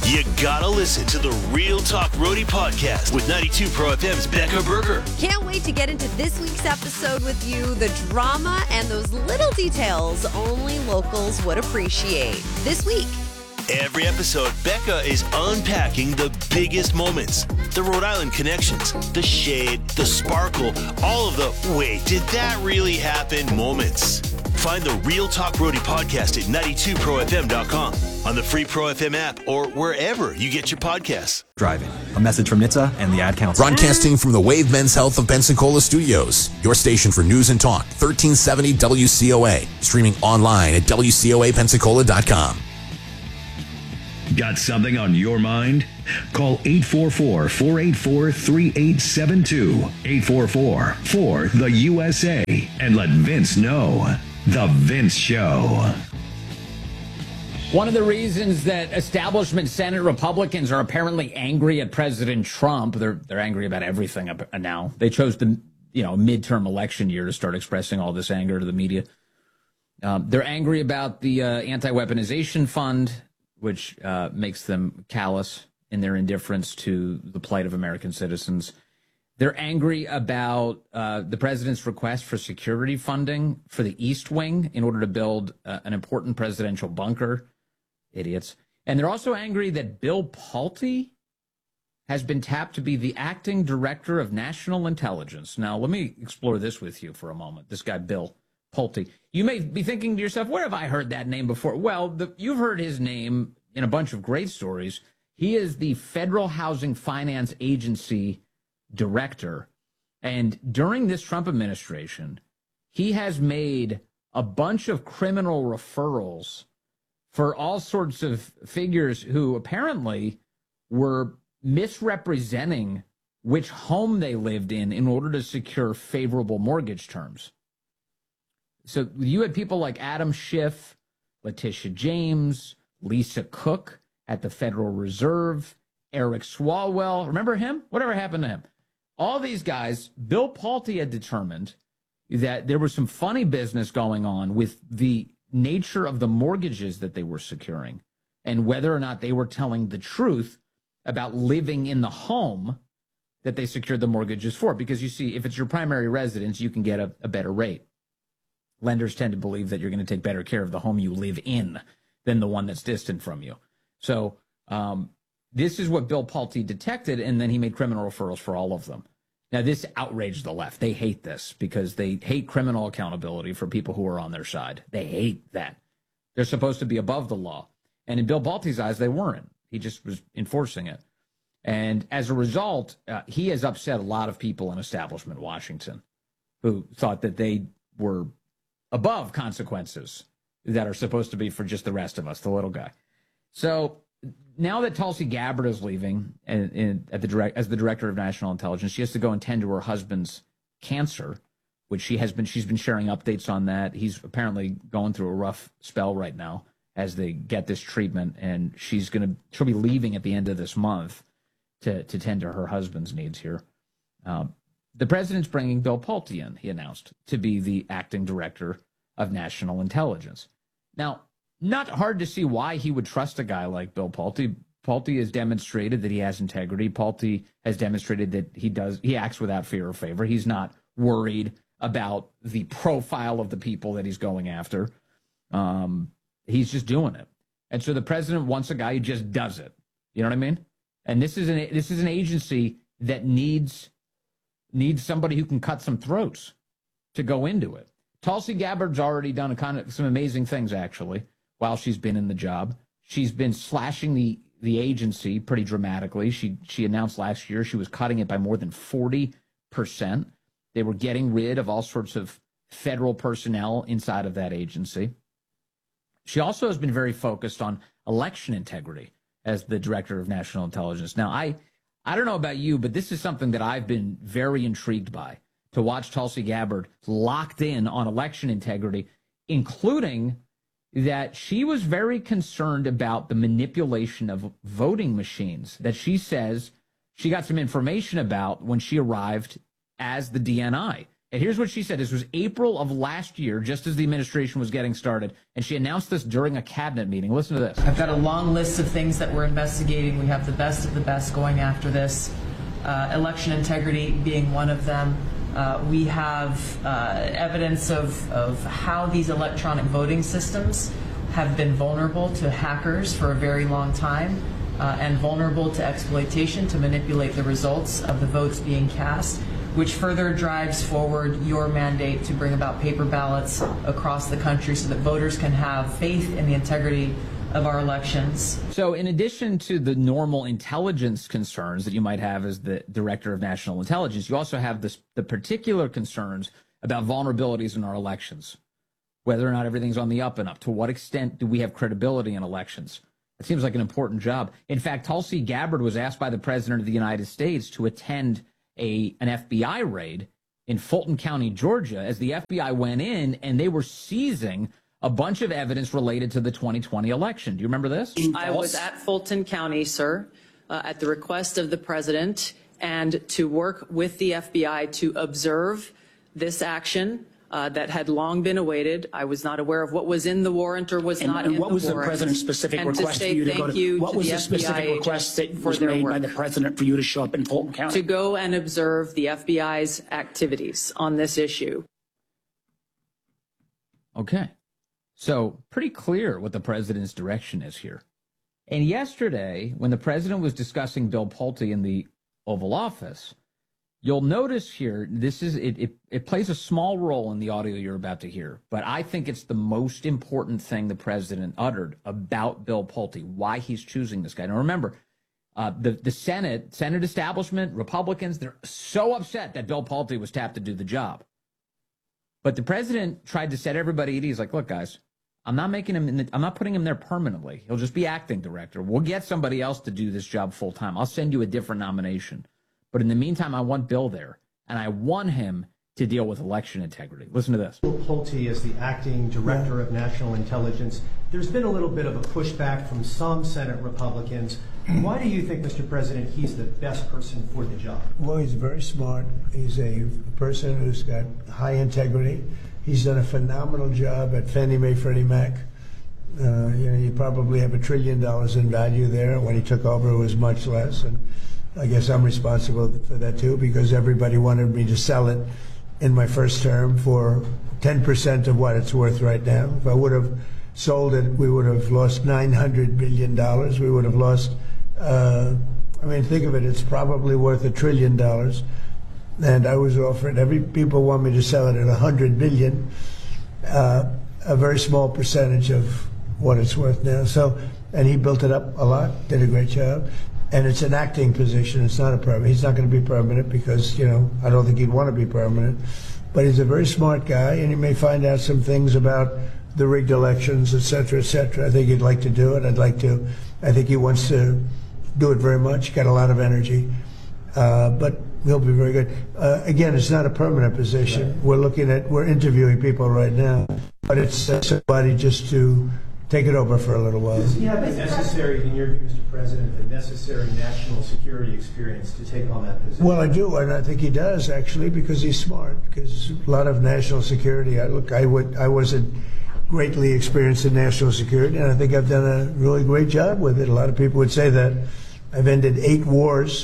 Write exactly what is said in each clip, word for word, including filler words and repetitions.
You gotta listen to the Real Talk Roadie podcast with ninety-two Pro F M's Becca Berger. Can't wait to get into this week's episode with you. The drama and those little details only locals would appreciate. This week. Every episode, Becca is unpacking the biggest moments, the Rhode Island connections, the shade, the sparkle, all of the wait, did that really happen moments. Find the Real Talk Roadie podcast at ninety-two pro f m dot com, on the free Pro F M app, or wherever you get your podcasts. Driving. A message from N H T S A and the Ad Council. Broadcasting from the Wave Men's Health of Pensacola Studios, your station for news and talk, thirteen seventy W C O A. Streaming online at w c o a pensacola dot com. Got something on your mind? Call eight four four, four eight four, three eight seven two, eight four four, four, the U S A, and let Vince know. The Vince Show. One of the reasons that establishment Senate Republicans are apparently angry at President Trump, they're they're angry about everything now. They chose the you know midterm election year to start expressing all this anger to the media. Um, they're angry about the uh, anti-weaponization fund, which uh, makes them callous in their indifference to the plight of American citizens. They're angry about uh, the president's request for security funding for the East Wing in order to build uh, an important presidential bunker. Idiots. And they're also angry that Bill Pulte has been tapped to be the acting director of national intelligence. Now, let me explore this with you for a moment. This guy, Bill Pulte. You may be thinking to yourself, where have I heard that name before? Well, the, you've heard his name in a bunch of great stories. He is the Federal Housing Finance Agency director. And during this Trump administration, he has made a bunch of criminal referrals for all sorts of figures who apparently were misrepresenting which home they lived in in order to secure favorable mortgage terms. So you had people like Adam Schiff, Letitia James, Lisa Cook at the Federal Reserve, Eric Swalwell. Remember him? Whatever happened to him? All these guys, Bill Pulte had determined that there was some funny business going on with the nature of the mortgages that they were securing and whether or not they were telling the truth about living in the home that they secured the mortgages for. Because you see, if it's your primary residence, you can get a, a better rate. Lenders tend to believe that you're going to take better care of the home you live in than the one that's distant from you. So um, this is what Bill Pulte detected, and then he made criminal referrals for all of them. Now, this outraged the left. They hate this because they hate criminal accountability for people who are on their side. They hate that. They're supposed to be above the law. And in Bill Pulte's eyes, they weren't. He just was enforcing it. And as a result, uh, he has upset a lot of people in establishment Washington who thought that they were above consequences that are supposed to be for just the rest of us, the little guy. So now that Tulsi Gabbard is leaving and, and at the direct, as the director of national intelligence, she has to go and tend to her husband's cancer, which she has been, she's been sharing updates on that. He's apparently going through a rough spell right now as they get this treatment, and she's going to, she'll be leaving at the end of this month to, to tend to her husband's needs here. Um, the president's bringing Bill Pulte in, he announced, to be the acting director of national intelligence. Now, not hard to see why he would trust a guy like Bill Pulte. Pulte has demonstrated that he has integrity. Pulte has demonstrated that he does he acts without fear or favor. He's not worried about the profile of the people that he's going after. Um, he's just doing it. And so the president wants a guy who just does it. You know what I mean? And this is an this is an agency that needs needs somebody who can cut some throats to go into it. Tulsi Gabbard's already done a kind of some amazing things, actually, while she's been in the job. She's been slashing the, the agency pretty dramatically. She she announced last year she was cutting it by more than forty percent. They were getting rid of all sorts of federal personnel inside of that agency. She also has been very focused on election integrity as the director of national intelligence. Now, I, I don't know about you, but this is something that I've been very intrigued by, to watch Tulsi Gabbard locked in on election integrity, including that she was very concerned about the manipulation of voting machines that she says she got some information about when she arrived as the D N I. And here's what she said. This was April of last year, just as the administration was getting started. And she announced this during a cabinet meeting. Listen to this. I've got a long list of things that we're investigating. We have the best of the best going after this. Uh, election integrity being one of them. Uh, we have uh, evidence of, of how these electronic voting systems have been vulnerable to hackers for a very long time uh, and vulnerable to exploitation to manipulate the results of the votes being cast, which further drives forward your mandate to bring about paper ballots across the country so that voters can have faith in the integrity of our elections. So in addition to the normal intelligence concerns that you might have as the Director of National Intelligence, you also have this, the particular concerns about vulnerabilities in our elections, whether or not everything's on the up and up. To what extent do we have credibility in elections? It seems like an important job. In fact, Tulsi Gabbard was asked by the President of the United States to attend a an F B I raid in Fulton County, Georgia, as the F B I went in and they were seizing a bunch of evidence related to the twenty twenty election. Do you remember this? I was at Fulton County, sir, uh, at the request of the president, and to work with the F B I to observe this action uh, that had long been awaited. I was not aware of what was in the warrant or was and, not and in the what was warrant. the president's specific and request to say for you to thank go to? you What to was the, the specific F B I request that was made made work. by the president for you to show up in Fulton County? To go and observe the F B I's activities on this issue. Okay. So pretty clear what the president's direction is here. And yesterday, when the president was discussing Bill Pulte in the Oval Office, you'll notice here, this is it, it, it plays a small role in the audio you're about to hear, but I think it's the most important thing the president uttered about Bill Pulte, why he's choosing this guy. Now remember, uh, the, the Senate, Senate establishment, Republicans, they're so upset that Bill Pulte was tapped to do the job. But the president tried to set everybody at ease, like, look, guys, I'm not making him, in the, I'm not putting him there permanently. He'll just be acting director. We'll get somebody else to do this job full time. I'll send you a different nomination. But in the meantime, I want Bill there, and I want him to deal with election integrity. Listen to this. Bill Pulte is the acting director of national intelligence. There's been a little bit of a pushback from some Senate Republicans. Why do you think, Mister President, he's the best person for the job? Well, he's very smart. He's a person who's got high integrity. He's done a phenomenal job at Fannie Mae, Freddie Mac. Uh, you know, you probably have a trillion dollars in value there. When he took over, it was much less. And I guess I'm responsible for that too, because everybody wanted me to sell it in my first term for ten percent of what it's worth right now. If I would have sold it, we would have lost nine hundred billion dollars. We would have lost, uh, I mean, think of it, it's probably worth a trillion dollars. And I was offered, every people want me to sell it at one hundred billion dollars, uh, a very small percentage of what it's worth now. So, and he built it up a lot, did a great job. And it's an acting position. It's not a permanent. He's not going to be permanent because, you know, I don't think he'd want to be permanent. But he's a very smart guy, and he may find out some things about the rigged elections, et cetera, et cetera. I think he'd like to do it. I'd like to. I think he wants to do it very much. Got a lot of energy. Uh, but he'll be very good. Uh, again, it's not a permanent position. Right. We're looking at, we're interviewing people right now. But it's uh, somebody just to take it over for a little while. Does he have the necessary, in your view, Mister President, the necessary national security experience to take on that position? Well, I do, and I think he does, actually, because he's smart. Because a lot of national security, I, look, I, would, I wasn't greatly experienced in national security, and I think I've done a really great job with it. A lot of people would say that I've ended eight wars,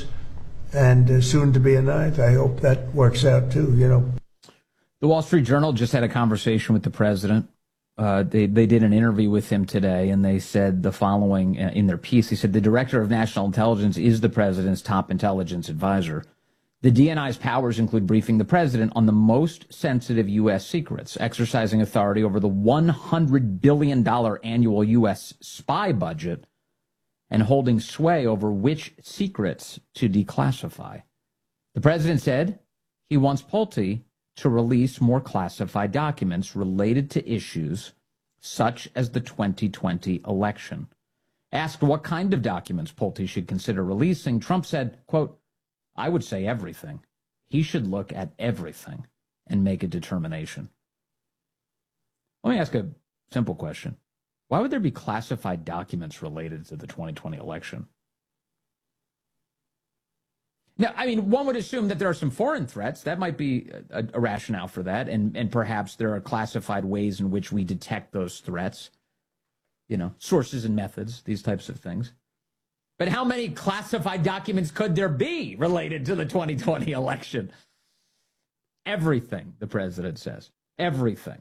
and uh, soon to be a ninth. I hope that works out, too, you know. The Wall Street Journal just had a conversation with the president. Uh, they, they did an interview with him today, and they said the following in their piece. They said the director of national intelligence is the president's top intelligence advisor. The D N I's powers include briefing the president on the most sensitive U S secrets, exercising authority over the one hundred billion dollars annual U S spy budget, and holding sway over which secrets to declassify. The president said he wants Pulte to release more classified documents related to issues such as the twenty twenty election. Asked what kind of documents Pulte should consider releasing, Trump said, quote, I would say everything. He should look at everything and make a determination. Let me ask a simple question. Why would there be classified documents related to the twenty twenty election? Now, I mean, one would assume that there are some foreign threats. That might be a, a rationale for that. And, and perhaps there are classified ways in which we detect those threats. You know, sources and methods, these types of things. But how many classified documents could there be related to the twenty twenty election? Everything, the president says. Everything.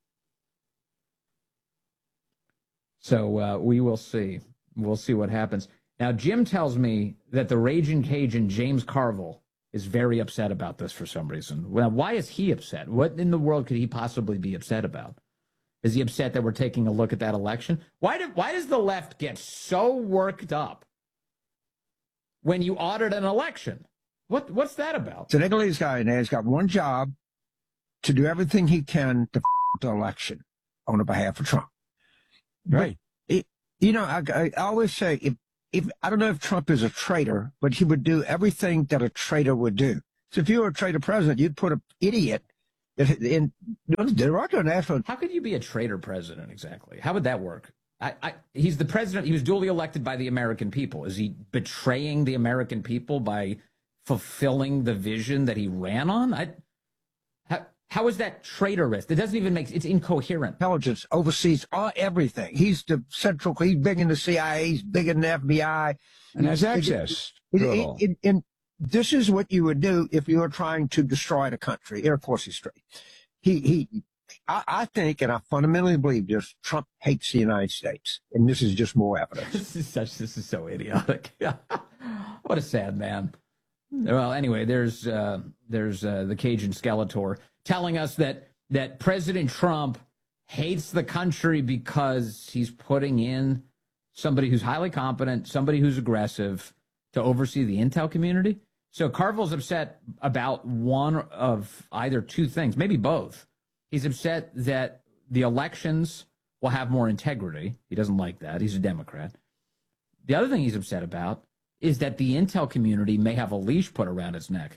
So uh, we will see. We'll see what happens. Now, Jim tells me that the Raging Cajun James Carville is very upset about this for some reason. Well, why is he upset? What in the world could he possibly be upset about? Is he upset that we're taking a look at that election? Why do, why does the left get so worked up when you audit an election? What What's that about? It's an Italy's guy in there. He's got one job, to do everything he can to f- the election on the behalf of Trump. Right. But it, you know, I, I always say, if, if I don't know if Trump is a traitor, but he would do everything that a traitor would do. So if you were a traitor president, you'd put an idiot in the national. How could you be a traitor president exactly? How would that work? I, I, he's the president. He was duly elected by the American people. Is he betraying the American people by fulfilling the vision that he ran on? I, how, how is that traitorous? It doesn't even make, it's incoherent. Intelligence oversees all, everything. He's the central, he's big in the C I A, he's big in the F B I. And has access. It, it, it, it, and this is what you would do if you were trying to destroy the country. And of course he's straight. He, he, I, I think, and I fundamentally believe this, Trump hates the United States. And this is just more evidence. This is such, this is so idiotic. What a sad man. Well, anyway, there's uh, there's uh, the Cajun Skeletor telling us that that President Trump hates the country because he's putting in somebody who's highly competent, somebody who's aggressive to oversee the intel community. So Carville's upset about one of either two things, maybe both. He's upset that the elections will have more integrity. He doesn't like that. He's a Democrat. The other thing he's upset about is that the intel community may have a leash put around its neck.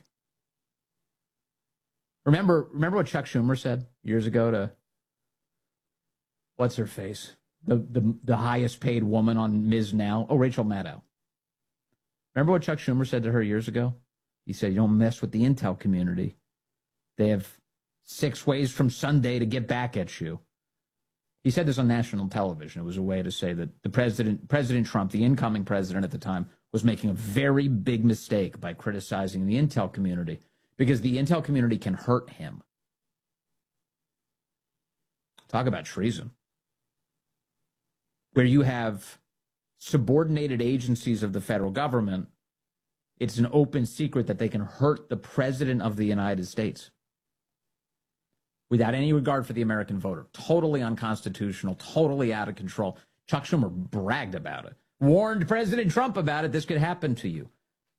Remember, remember what Chuck Schumer said years ago to, what's her face? The, the, the highest paid woman on Miz Now? Oh, Rachel Maddow. Remember what Chuck Schumer said to her years ago? He said, you don't mess with the intel community. They have six ways from Sunday to get back at you. He said this on national television. It was a way to say that the president, President Trump, the incoming president at the time, was making a very big mistake by criticizing the intel community because the intel community can hurt him. Talk about treason. Where you have subordinated agencies of the federal government, it's an open secret that they can hurt the president of the United States without any regard for the American voter. Totally unconstitutional, totally out of control. Chuck Schumer bragged about it, warned President Trump about it. This could happen to you.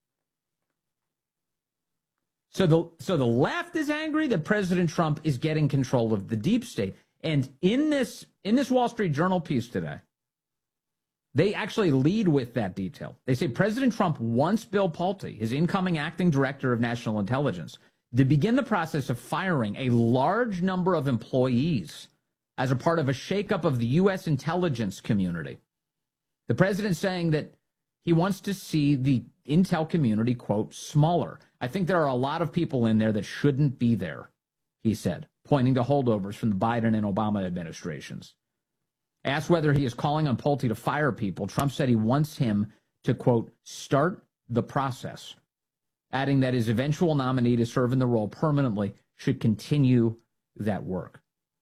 So the, so the left is angry that President Trump is getting control of the deep state. And in this, in this Wall Street Journal piece today, they actually lead with that detail. They say President Trump wants Bill Pulte, his incoming acting director of national intelligence, to begin the process of firing a large number of employees as a part of a shakeup of the U S intelligence community. The president saying that he wants to see the intel community, quote, smaller. I think there are a lot of people in there that shouldn't be there, he said, pointing to holdovers from the Biden and Obama administrations. Asked whether he is calling on Pulte to fire people, Trump said he wants him to, quote, start the process, adding that his eventual nominee to serve in the role permanently should continue that work.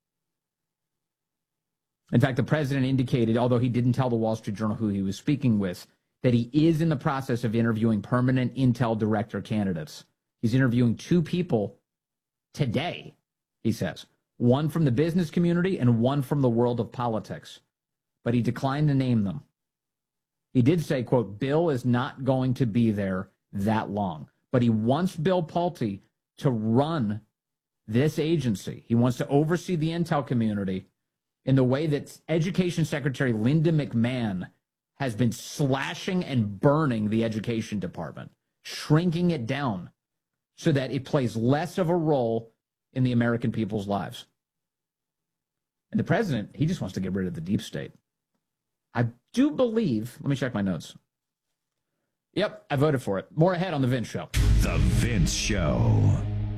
In fact, the president indicated, although he didn't tell the Wall Street Journal who he was speaking with, that he is in the process of interviewing permanent intel director candidates. He's interviewing two people today, he says. One from the business community and one from the world of politics. But he declined to name them. He did say, quote, Bill is not going to be there that long. But he wants Bill Pulte to run this agency. He wants to oversee the intel community in the way that Education Secretary Linda McMahon has been slashing and burning the education department, shrinking it down so that it plays less of a role in the American people's lives. And the president, he just wants to get rid of the deep state. I do believe, let me check my notes. Yep, I voted for it. More ahead on The Vince Show. The Vince Show.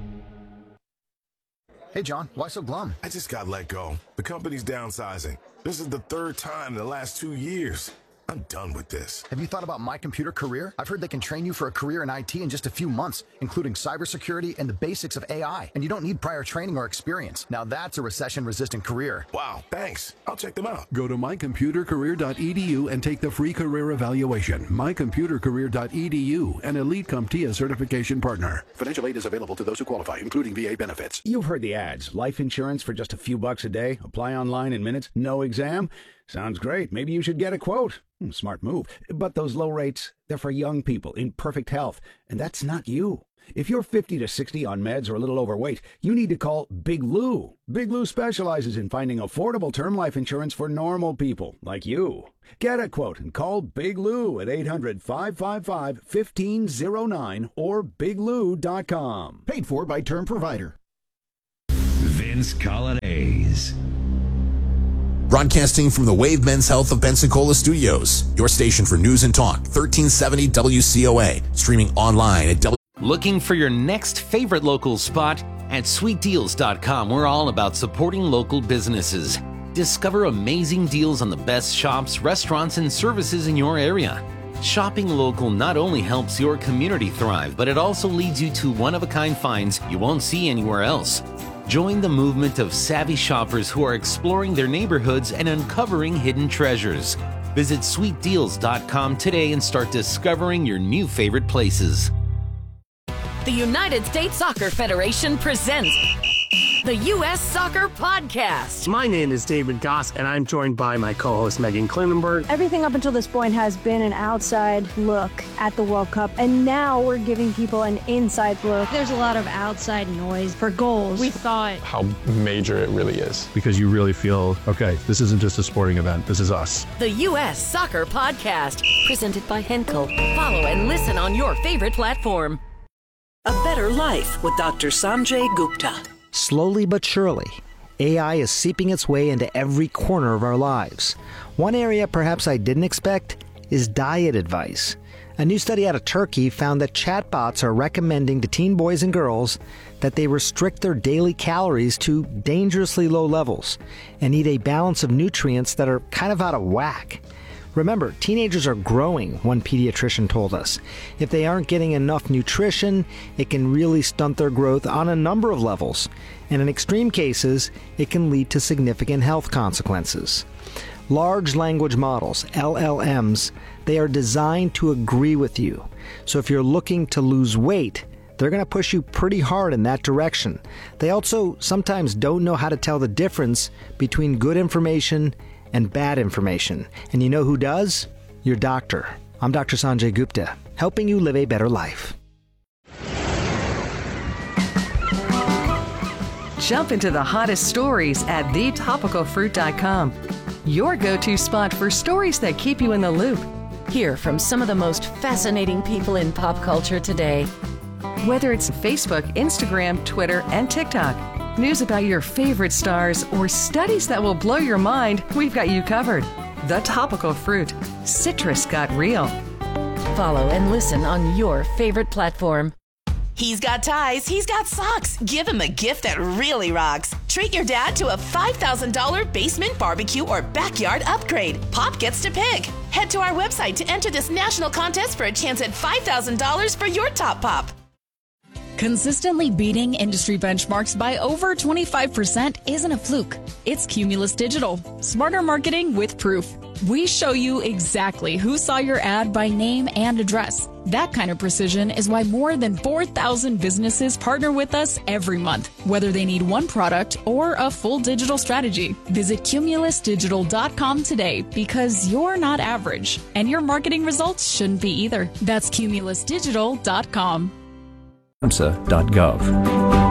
Hey, John, why so glum? I just got let go. The company's downsizing. This is the third time in the last two years. I'm done with this. Have you thought about My Computer Career? I've heard they can train you for a career in I T in just a few months, including cybersecurity and the basics of A I. And you don't need prior training or experience. Now that's a recession-resistant career. Wow, thanks. I'll check them out. Go to my computer career dot e d u and take the free career evaluation. my computer career dot e d u, an Elite CompTIA certification partner. Financial aid is available to those who qualify, including V A benefits. You've heard the ads. Life insurance for just a few bucks a day. Apply online in minutes. No exam. Sounds great. Maybe you should get a quote. Hmm, smart move. But those low rates, they're for young people in perfect health. And that's not you. If you're fifty to sixty on meds or a little overweight, you need to call Big Lou. Big Lou specializes in finding affordable term life insurance for normal people like you. Get a quote and call Big Lou at eight hundred, five five five, one five zero nine or big lou dot com. Paid for by Term Provider. Vince Colonnese. Broadcasting from the Wave Men's Health of Pensacola Studios, your station for news and talk, thirteen seventy W C O A, streaming online at W. Looking for your next favorite local spot? At sweet deals dot com, we're all about supporting local businesses. Discover amazing deals on the best shops, restaurants, and services in your area. Shopping local not only helps your community thrive, but it also leads you to one-of-a-kind finds you won't see anywhere else. Join the movement of savvy shoppers who are exploring their neighborhoods and uncovering hidden treasures. Visit sweet deals dot com today and start discovering your new favorite places. The United States Soccer Federation presents the U S Soccer Podcast. My name is David Goss, and I'm joined by my co-host Megan Klinenberg. Everything up until this point has been an outside look at the World Cup, and now we're giving people an inside look. There's a lot of outside noise for goals. We thought how major it really is, because you really feel, okay, this isn't just a sporting event, this is us. The U S Soccer Podcast, presented by Henkel. Follow and listen on your favorite platform. A Better Life with Doctor Sanjay Gupta. Slowly but surely, A I is seeping its way into every corner of our lives. One area perhaps I didn't expect is diet advice. A new study out of Turkey found that chatbots are recommending to teen boys and girls that they restrict their daily calories to dangerously low levels and eat a balance of nutrients that are kind of out of whack. Remember, teenagers are growing, one pediatrician told us. If they aren't getting enough nutrition, it can really stunt their growth on a number of levels. And in extreme cases, it can lead to significant health consequences. Large language models, L L Ms, they are designed to agree with you. So if you're looking to lose weight, they're going to push you pretty hard in that direction. They also sometimes don't know how to tell the difference between good information and bad information. And you know who does? Your doctor. I'm Doctor Sanjay Gupta, helping you live a better life. Jump into the hottest stories at the topical fruit dot com. Your go-to spot for stories that keep you in the loop. Hear from some of the most fascinating people in pop culture today. Whether it's Facebook, Instagram, Twitter, and TikTok, news about your favorite stars, or studies that will blow your mind, we've got you covered. The Topical Fruit. Citrus got real. Follow and listen on your favorite platform. He's got ties, he's got socks. Give him a gift that really rocks. Treat your dad to a five thousand dollars basement barbecue or backyard upgrade. Pop gets to pick. Head to our website to enter this national contest for a chance at five thousand dollars for your top pop. Consistently beating industry benchmarks by over twenty-five percent isn't a fluke. It's Cumulus Digital. Smarter marketing with proof. We show you exactly who saw your ad by name and address. That kind of precision is why more than four thousand businesses partner with us every month, whether they need one product or a full digital strategy. Visit cumulus digital dot com today, because you're not average, and your marketing results shouldn't be either. That's cumulus digital dot com. samhsa dot gov.